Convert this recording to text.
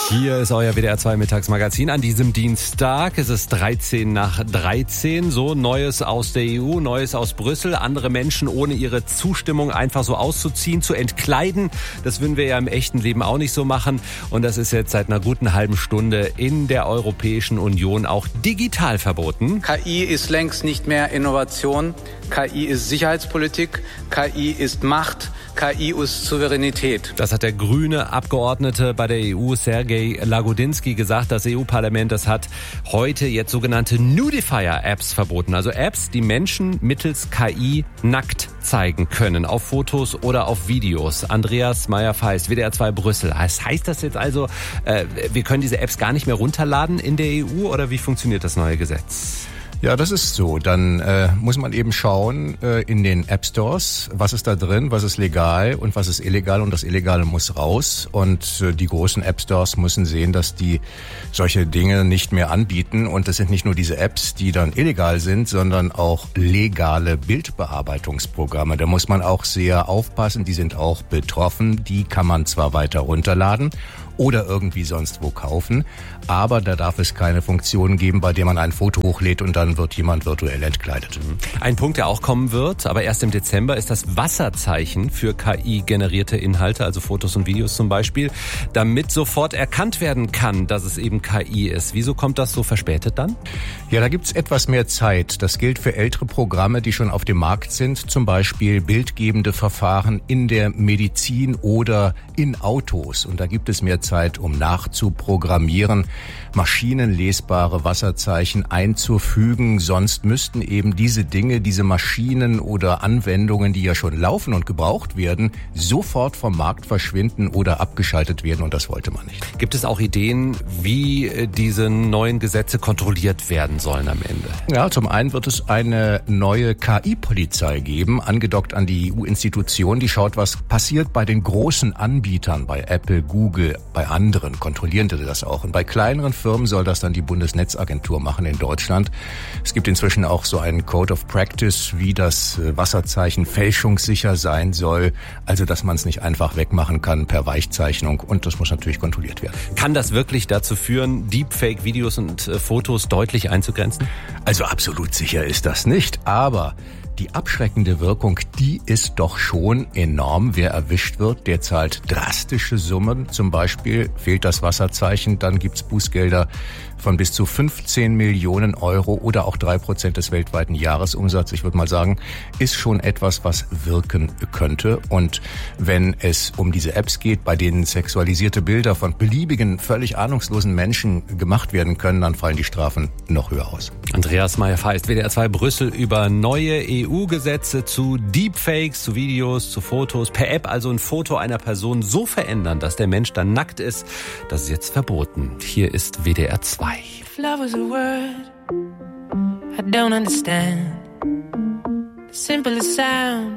Hier ist euer WDR 2 Mittagsmagazin an diesem Dienstag. Es ist 13 nach 13. So, Neues aus der EU, Neues aus Brüssel. Andere Menschen ohne ihre Zustimmung einfach so auszuziehen, zu entkleiden. Das würden wir ja im echten Leben auch nicht so machen. Und das ist jetzt seit einer guten halben Stunde in der Europäischen Union auch digital verboten. KI ist längst nicht mehr Innovation. KI ist Sicherheitspolitik. KI ist Macht. KI ist Souveränität. Das hat der grüne Abgeordnete bei der EU, Sergej Lagodinsky, gesagt. Das EU-Parlament, das hat heute jetzt sogenannte Nudifier-Apps verboten. Also Apps, die Menschen mittels KI nackt zeigen können. Auf Fotos oder auf Videos. Andreas Meyer-Feist, WDR 2 Brüssel. Heißt das jetzt also, wir können diese Apps gar nicht mehr runterladen in der EU? Oder wie funktioniert das neue Gesetz? Ja, das ist so. Dann muss man eben schauen in den App Stores, was ist da drin, was ist legal und was ist illegal, und das Illegale muss raus. Und die großen App Stores müssen sehen, dass die solche Dinge nicht mehr anbieten. Und das sind nicht nur diese Apps, die dann illegal sind, sondern auch legale Bildbearbeitungsprogramme. Da muss man auch sehr aufpassen, die sind auch betroffen. Die kann man zwar weiter runterladen oder irgendwie sonst wo kaufen, aber da darf es keine Funktion geben, bei der man ein Foto hochlädt und dann wird jemand virtuell entkleidet. Ein Punkt, der auch kommen wird, aber erst im Dezember, ist das Wasserzeichen für KI-generierte Inhalte, also Fotos und Videos zum Beispiel, damit sofort erkannt werden kann, dass es eben KI ist. Wieso kommt das so verspätet dann? Ja, da gibt's etwas mehr Zeit. Das gilt für ältere Programme, die schon auf dem Markt sind, zum Beispiel bildgebende Verfahren in der Medizin oder in Autos. Und da gibt es mehr Zeit, um nachzuprogrammieren, maschinenlesbare Wasserzeichen einzufügen. Sonst müssten eben diese Dinge, diese Maschinen oder Anwendungen, die ja schon laufen und gebraucht werden, sofort vom Markt verschwinden oder abgeschaltet werden, und das wollte man nicht. Gibt es auch Ideen, wie diese neuen Gesetze kontrolliert werden sollen am Ende? Ja, zum einen wird es eine neue KI-Polizei geben, angedockt an die EU-Institution, die schaut, was passiert bei den großen Anbietern, bei Apple, Google, bei anderen, kontrollieren die das auch. Und bei kleineren Firmen soll das dann die Bundesnetzagentur machen in Deutschland. Es gibt inzwischen auch so einen Code of Practice, wie das Wasserzeichen fälschungssicher sein soll, also dass man es nicht einfach wegmachen kann per Weichzeichnung, und das muss natürlich kontrolliert werden. Kann das wirklich dazu führen, Deepfake-Videos und Fotos deutlich einzugrenzen? Also absolut sicher ist das nicht, aber die abschreckende Wirkung, die ist doch schon enorm. Wer erwischt wird, der zahlt drastische Summen. Zum Beispiel fehlt das Wasserzeichen, dann gibt's Bußgelder von bis zu 15 Millionen Euro oder auch 3% des weltweiten Jahresumsatzes. Ich würde mal sagen, ist schon etwas, was wirken könnte. Und wenn es um diese Apps geht, bei denen sexualisierte Bilder von beliebigen, völlig ahnungslosen Menschen gemacht werden können, dann fallen die Strafen noch höher aus. Andreas Meyer-Feist, WDR 2 Brüssel, über neue EU-Gesetze zu Deepfakes, zu Videos, zu Fotos. Per App also ein Foto einer Person so verändern, dass der Mensch dann nackt ist. Das ist jetzt verboten. Hier ist WDR 2. If love was a word I don't understand, the simplest sound